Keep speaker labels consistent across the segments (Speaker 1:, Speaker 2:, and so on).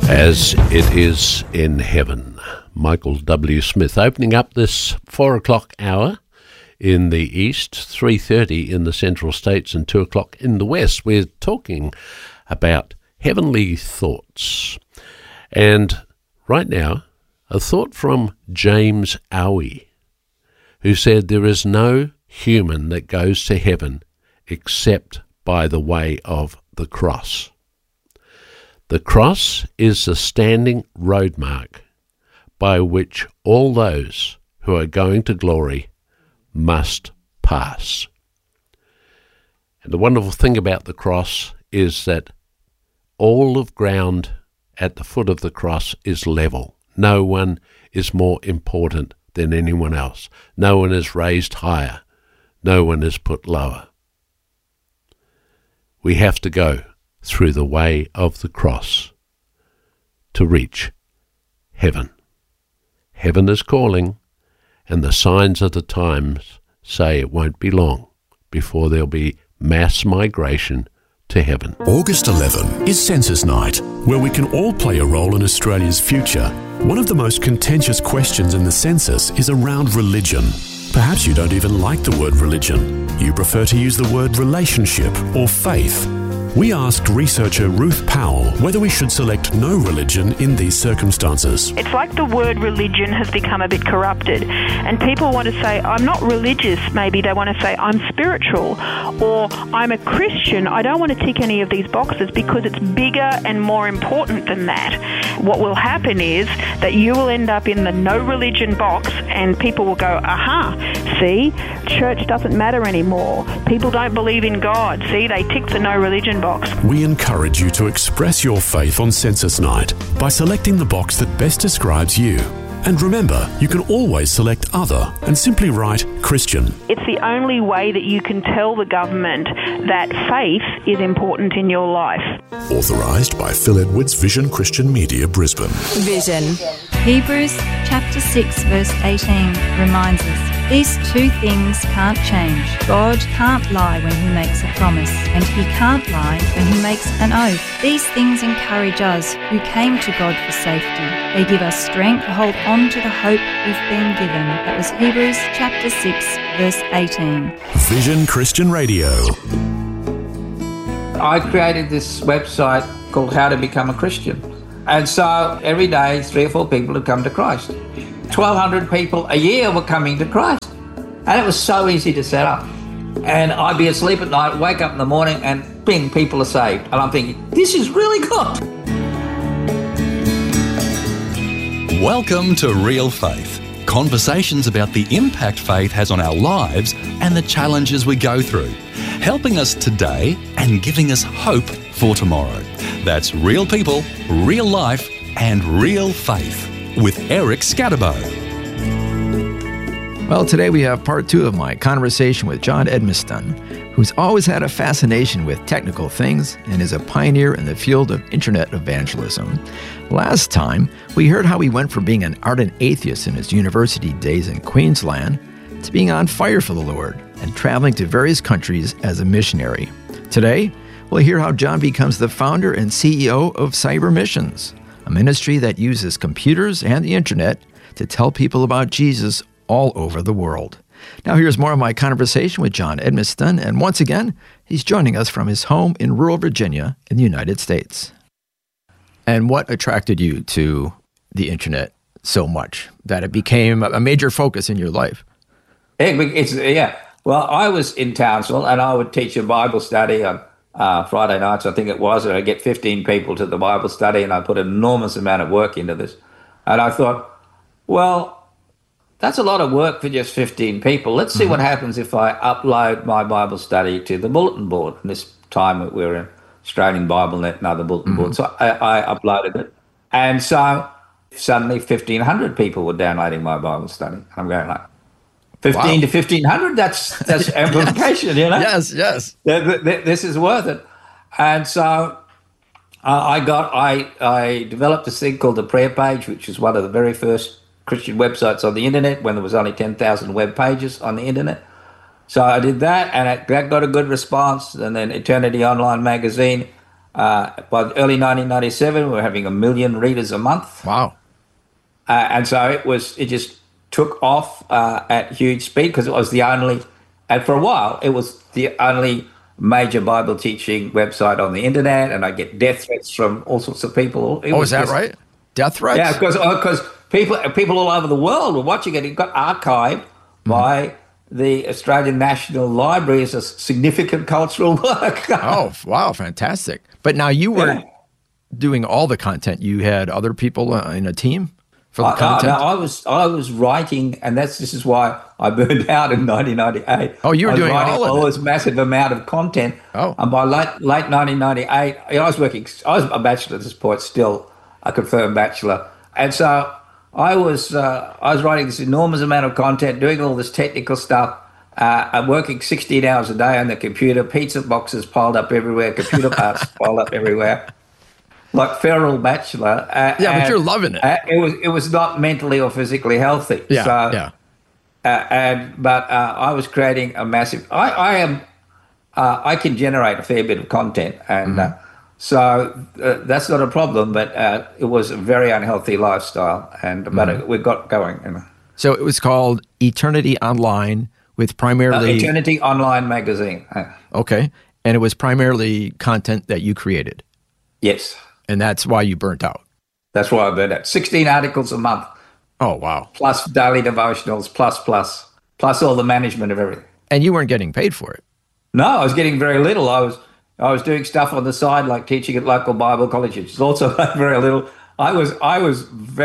Speaker 1: As it is in heaven. Michael W. Smith opening up this 4 o'clock hour in the east, 3:30 in the central states and 2 o'clock in the west. We're talking about heavenly thoughts. And right now, a thought from James Owie, who said there is no human that goes to heaven except by the way of the cross. The cross is the standing road mark by which all those who are going to glory must pass. And the wonderful thing about the cross is that all of ground at the foot of the cross is level. No one is more important than anyone else. No one is raised higher. No one is put lower. We have to go through the way of the cross to reach heaven. Heaven is calling, and the signs of the times say it won't be long before there'll be mass migration to heaven.
Speaker 2: August 11 is Census Night, where we can all play a role in Australia's future. One of the most contentious questions in the census is around religion. Perhaps you don't even like the word religion. You prefer to use the word relationship or faith. We asked researcher Ruth Powell whether we should select no religion in these circumstances.
Speaker 3: It's like the word religion has become a bit corrupted, and people want to say, I'm not religious. Maybe they want to say, I'm spiritual, or I'm a Christian. I don't want to tick any of these boxes because it's bigger and more important than that. What will happen is that you will end up in the no religion box, and people will go, aha, see, church doesn't matter anymore. People don't believe in God. See, they tick the no religion box.
Speaker 2: We encourage you to express your faith on Census Night by selecting the box that best describes you. And remember, you can always select other and simply write Christian.
Speaker 3: It's the only way that you can tell the government that faith is important in your life.
Speaker 2: Authorised by Phil Edwards Vision Christian Media, Brisbane.
Speaker 4: Vision. Hebrews chapter 6 verse 18 reminds us, these two things can't change. God can't lie when he makes a promise, and he can't lie when he makes an oath. These things encourage us who came to God for safety. They give us strength to hold on to the hope we've been given. That was Hebrews chapter 6 verse 18.
Speaker 2: Vision Christian Radio.
Speaker 5: I created this website called How to Become a Christian. And so every day, 3 or 4 people would come to Christ. 1,200 people a year were coming to Christ. And it was so easy to set up. And I'd be asleep at night, wake up in the morning, and bing, people are saved. And I'm thinking, this is really good.
Speaker 6: Welcome to Real Faith. Conversations about the impact faith has on our lives and the challenges we go through. Helping us today and giving us hope for tomorrow. That's real people, real life, and real faith with Eric Scatterbo.
Speaker 7: Well, today we have part 2 of my conversation with John Edmiston, who's always had a fascination with technical things and is a pioneer in the field of internet evangelism. Last time, we heard how he went from being an ardent atheist in his university days in Queensland to being on fire for the Lord and traveling to various countries as a missionary. Today, we'll hear how John becomes the founder and CEO of Cyber Missions, a ministry that uses computers and the internet to tell people about Jesus all over the world. Now here's more of my conversation with John Edmiston, and once again, he's joining us from his home in rural Virginia in the United States. And what attracted you to the internet so much that it became a major focus in your life?
Speaker 5: Well, I was in Townsville, and I would teach a Bible study on Friday nights, I think it was, and I'd get 15 people to the Bible study, and I put an enormous amount of work into this. And I thought, well, that's a lot of work for just 15 people. Let's see what happens if I upload my Bible study to the bulletin board. And this time we were in Australian Bible Net and other bulletin boards. So I uploaded it. And so suddenly 1,500 people were downloading my Bible study. And I'm going like, 15 to 1,500? That's amplification, you know?
Speaker 7: Yes.
Speaker 5: This is worth it. And so I developed this thing called the Prayer Page, which is one of the very first Christian websites on the internet when there was only 10,000 web pages on the internet. So I did that, and that got a good response. And then Eternity Online magazine by the early 1997, we were having 1 million readers a month.
Speaker 7: Wow.
Speaker 5: And so it just took off at huge speed because it was the only, and for a while, it was the only major Bible teaching website on the internet, and I get death threats from all sorts of people.
Speaker 7: Is that right? Death threats?
Speaker 5: Yeah, because people all over the world were watching it. It got archived by the Australian National Library as a significant cultural work.
Speaker 7: Oh, wow, fantastic. But now you weren't doing all the content. You had other people in a team for the content?
Speaker 5: No, I was writing, and this is why I burned out in 1998.
Speaker 7: Oh, you were doing all of it?
Speaker 5: This massive amount of content.
Speaker 7: Oh.
Speaker 5: And by late 1998, I was a bachelor at this point, still a confirmed bachelor. And so I was writing this enormous amount of content, doing all this technical stuff. I'm working 16 hours a day on the computer, pizza boxes piled up everywhere, computer parts piled up everywhere, like feral bachelor.
Speaker 7: But you're loving it.
Speaker 5: It was not mentally or physically healthy.
Speaker 7: Yeah.
Speaker 5: But I was creating a massive. I can generate a fair bit of content, and so that's not a problem. But it was a very unhealthy lifestyle, but we got going. You know.
Speaker 7: So it was called Eternity Online, with primarily
Speaker 5: Eternity Online magazine.
Speaker 7: Okay, and it was primarily content that you created.
Speaker 5: Yes,
Speaker 7: and that's why you burnt out.
Speaker 5: That's why I burned out. 16 articles a month.
Speaker 7: Oh wow!
Speaker 5: Plus daily devotionals, plus all the management of everything.
Speaker 7: And you weren't getting paid for it.
Speaker 5: No, I was getting very little. I was doing stuff on the side, like teaching at local Bible colleges. It's also very little. I was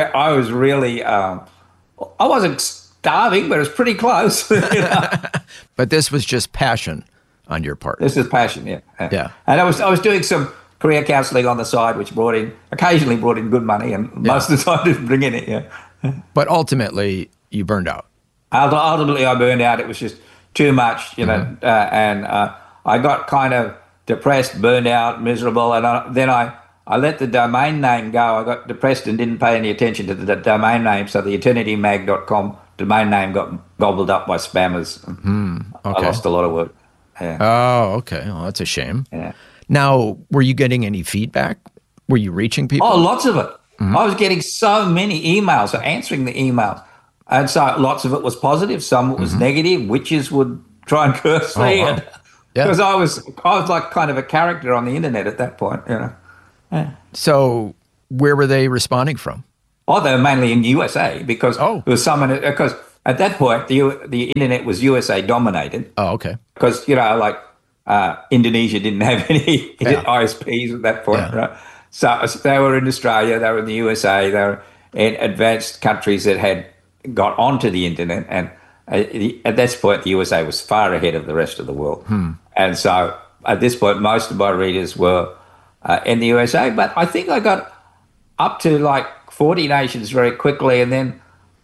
Speaker 5: really. I wasn't starving, but it was pretty close. You know?
Speaker 7: But this was just passion on your part.
Speaker 5: This is passion, yeah.
Speaker 7: Yeah.
Speaker 5: And I was doing some career counselling on the side, which occasionally brought in good money, and most of the time didn't bring in it. Yeah.
Speaker 7: But ultimately, you burned out.
Speaker 5: Ultimately, I burned out. It was just too much, you know, and I got kind of depressed, burned out, miserable, and then I let the domain name go. I got depressed and didn't pay any attention to the domain name, so the eternitymag.com domain name got gobbled up by spammers. Okay. I lost a lot of work. Yeah.
Speaker 7: Oh, okay. Well, that's a shame.
Speaker 5: Yeah.
Speaker 7: Now, were you getting any feedback? Were you reaching people?
Speaker 5: Oh, lots of it. I was getting so many emails, answering the emails. And so lots of it was positive, some it was negative. Witches would try and curse me.
Speaker 7: Wow.
Speaker 5: Because I was like kind of a character on the internet at that point, you know. Yeah.
Speaker 7: So where were they responding from?
Speaker 5: Oh, they were mainly in the USA because because at that point the internet was USA dominated.
Speaker 7: Oh, okay.
Speaker 5: Because, you know, like Indonesia didn't have any ISPs at that point, right? So they were in Australia, they were in the USA, they were in advanced countries that had got onto the internet, and at this point the USA was far ahead of the rest of the world. And so at this point most of my readers were in the USA, but I think I got up to like 40 nations very quickly, and then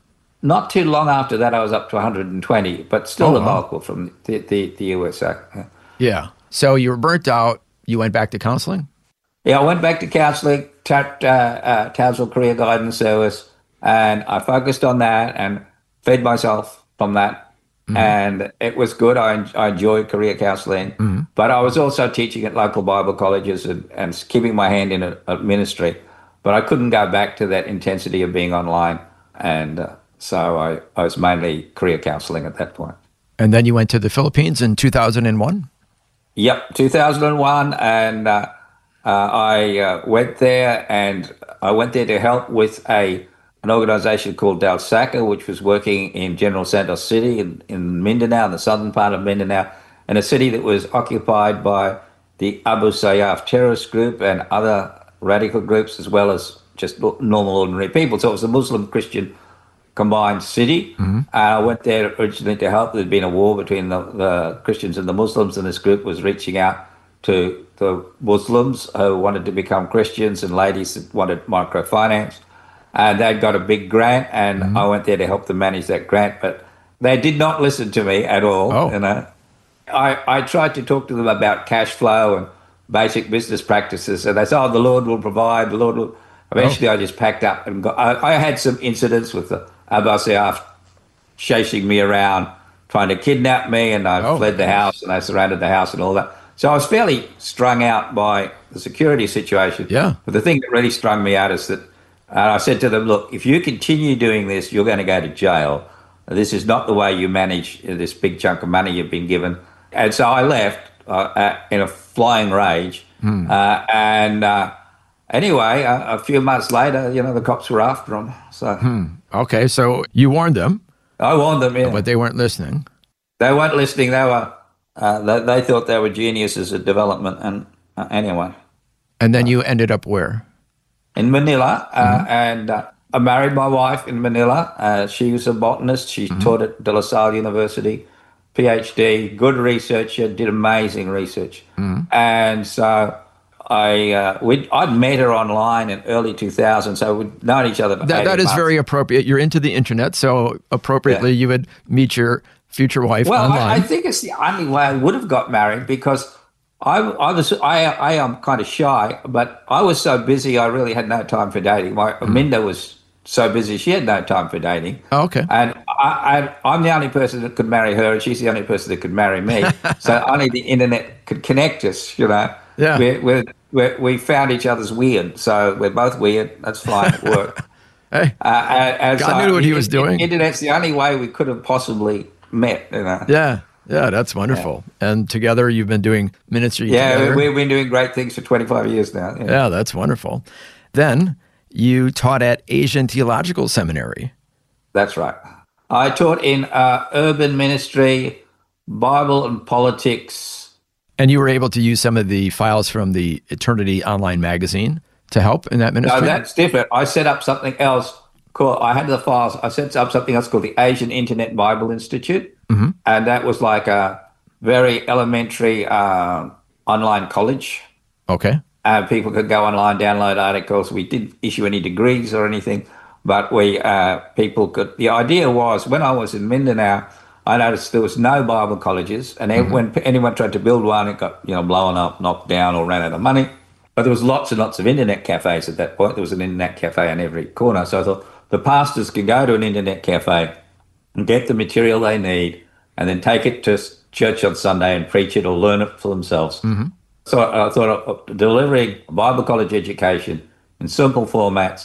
Speaker 5: not too long after that I was up to 120, but still the bulk were from the USA.
Speaker 7: Yeah. So you were burnt out, you went back to counseling?
Speaker 5: Yeah, I went back to counselling, Townsville Career Guidance Service, and I focused on that and fed myself from that. And it was good. I enjoyed career counselling, but I was also teaching at local Bible colleges and keeping my hand in a ministry. But I couldn't go back to that intensity of being online. And so I was mainly career counselling at that point.
Speaker 7: And then you went to the Philippines in 2001?
Speaker 5: Yep, 2001, and I went there, and I went there to help with an organisation called Dalsaka, which was working in General Santos City in Mindanao, in the southern part of Mindanao, in a city that was occupied by the Abu Sayyaf terrorist group and other radical groups, as well as just normal, ordinary people. So it was a Muslim-Christian combined city. I went there originally to help. There'd been a war between the Christians and the Muslims, and this group was reaching out to the Muslims who wanted to become Christians and ladies that wanted microfinance. And they'd got a big grant, and I went there to help them manage that grant, but they did not listen to me at all. You know, I tried to talk to them about cash flow and basic business practices, and they said, "Oh, the Lord will provide. The Lord will." Eventually, I just packed up and got. I had some incidents with the Abu Sayyaf chasing me around, trying to kidnap me, and I fled the house, and they surrounded the house and all that. So I was fairly strung out by the security situation.
Speaker 7: Yeah.
Speaker 5: But the thing that really strung me out is that I said to them, look, if you continue doing this, you're going to go to jail. This is not the way you manage this big chunk of money you've been given. And so I left in a flying rage. Anyway, a few months later, the cops were after them. So
Speaker 7: Okay, so you warned them.
Speaker 5: I warned them, yeah.
Speaker 7: But they weren't listening.
Speaker 5: They weren't listening. They were. They thought they were geniuses at development. And anyway.
Speaker 7: And then you ended up where?
Speaker 5: In Manila. And I married my wife in Manila. She was a botanist. She taught at De La Salle University, PhD, good researcher, did amazing research. And so I'd met her online in early 2000, so we'd known each other for 18
Speaker 7: That is
Speaker 5: months.
Speaker 7: very appropriate. You're into the internet, so appropriately you would meet your future wife online.
Speaker 5: Well, I think it's the only way I would have got married, because I am kind of shy, but I was so busy I really had no time for dating. Minda was so busy she had no time for dating.
Speaker 7: Oh, okay.
Speaker 5: And I'm the only person that could marry her, and she's the only person that could marry me. So only the internet could connect us,
Speaker 7: Yeah.
Speaker 5: We found each other's weird, so we're both weird. That's fine. It worked.
Speaker 7: Hey, God knew what he was doing.
Speaker 5: Internet's the only way we could have possibly met.
Speaker 7: Yeah, that's wonderful. Yeah. And together you've been doing ministry together.
Speaker 5: Yeah, we've been doing great things for 25 years now.
Speaker 7: Yeah, that's wonderful. Then you taught at Asian Theological Seminary.
Speaker 5: That's right. I taught in urban ministry, Bible and politics.
Speaker 7: And you were able to use some of the files from the Eternity Online magazine to help in that ministry?
Speaker 5: No, that's different. I set up something else called, I had the files, I set up something else called the Asian Internet Bible Institute. And that was like a very elementary online college.
Speaker 7: Okay.
Speaker 5: People could go online, download articles. We didn't issue any degrees or anything, but people could. The idea was, when I was in Mindanao, I noticed there was no Bible colleges, and when anyone tried to build one, it got blown up, knocked down, or ran out of money. But there was lots and lots of internet cafes at that point. There was an internet cafe on every corner. So I thought the pastors could go to an internet cafe and get the material they need, and then take it to church on Sunday and preach it or learn it for themselves. So I thought of delivering Bible college education in simple formats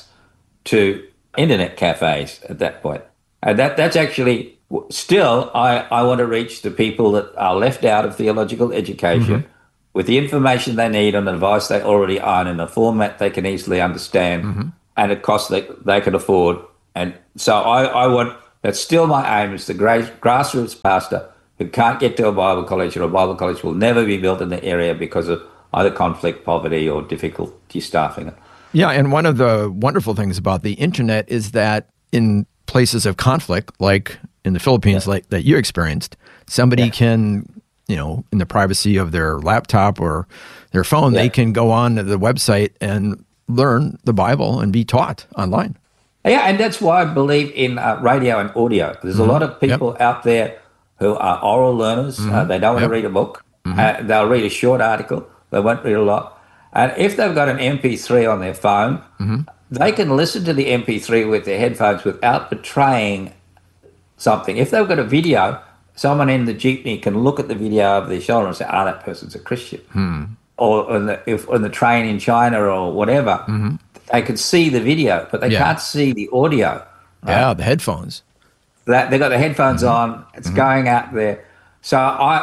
Speaker 5: to internet cafes at that point. And that's actually still, I want to reach the people that are left out of theological education with the information they need on the device they already own in a format they can easily understand and a cost they can afford. And so I want, that's still my aim, is the grassroots pastor who can't get to a Bible college, or a Bible college will never be built in the area because of either conflict, poverty, or difficulty staffing it.
Speaker 7: Yeah, and one of the wonderful things about the internet is that in places of conflict, like in the Philippines, like that you experienced, somebody can, in the privacy of their laptop or their phone, they can go on to the website and learn the Bible and be taught online.
Speaker 5: Yeah, and that's why I believe in radio and audio. There's a lot of people out there who are oral learners. They don't want to read a book. They'll read a short article. They won't read a lot. And if they've got an MP3 on their phone, they can listen to the MP3 with their headphones without betraying something. If they've got a video, someone in the jeepney can look at the video over their shoulder and say, that person's a Christian. Or on the train in China or whatever, they can see the video, but they can't see the audio. Right?
Speaker 7: Yeah, the headphones.
Speaker 5: They've got the headphones on. It's going out there. So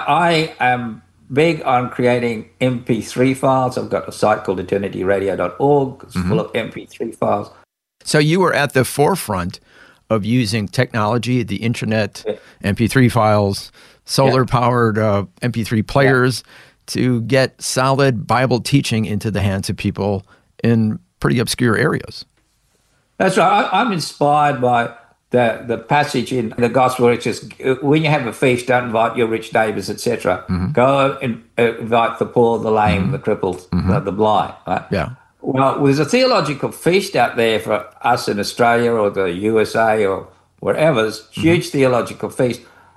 Speaker 5: I am big on creating MP3 files. I've got a site called eternityradio.org. It's full of MP3 files.
Speaker 7: So you were at the forefront of using technology, the internet, MP3 files, solar-powered MP3 players to get solid Bible teaching into the hands of people in pretty obscure areas.
Speaker 5: That's right. I'm inspired by the passage in the Gospel where it says, when you have a feast, don't invite your rich neighbours, etc. Go and invite the poor, the lame, the crippled, the blind. Right?
Speaker 7: Yeah.
Speaker 5: Well, there's a theological feast out there for us in Australia or the USA or wherever. There's a huge theological feast,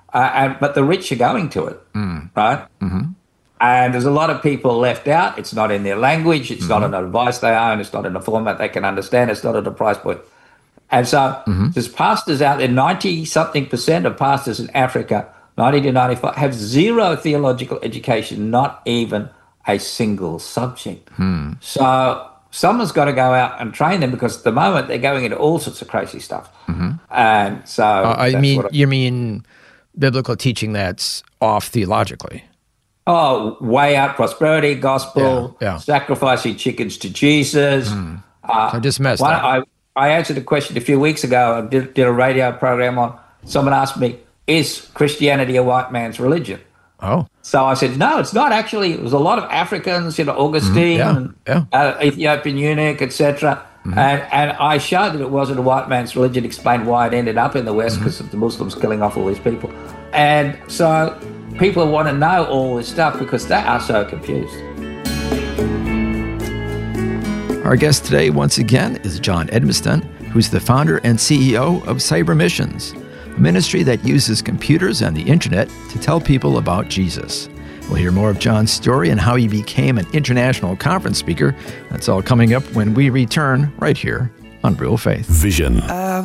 Speaker 5: but the rich are going to it, right? And there's a lot of people left out. It's not in their language. It's not in a device they own. It's not in a format they can understand. It's not at a price point. And so there's pastors out there, 90-something% of pastors in Africa 90 to 95, have zero theological education, not even a single subject. So someone's got to go out and train them, because at the moment they're going into all sorts of crazy stuff. And so
Speaker 7: you mean biblical teaching that's off theologically?
Speaker 5: Oh, way out prosperity gospel, sacrificing chickens to Jesus.
Speaker 7: I just messed up.
Speaker 5: I answered a question a few weeks ago. I did a radio program on, someone asked me, is Christianity a white man's religion?
Speaker 7: Oh.
Speaker 5: So I said, no, it's not actually. It was a lot of Africans, Augustine, Ethiopian eunuch, etc. And I showed that it wasn't a white man's religion, explained why it ended up in the West, because of the Muslims killing off all these people. And so people want to know all this stuff because they are so confused.
Speaker 7: Our guest today, once again, is John Edmiston, who's the founder and CEO of Cyber Missions, a ministry that uses computers and the internet to tell people about Jesus. We'll hear more of John's story and how he became an international conference speaker. That's all coming up when we return right here on Real Faith.
Speaker 2: Vision.